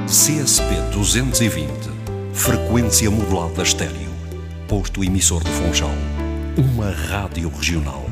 CSP-220, frequência modulada estéreo, posto emissor de Funchal, uma rádio regional.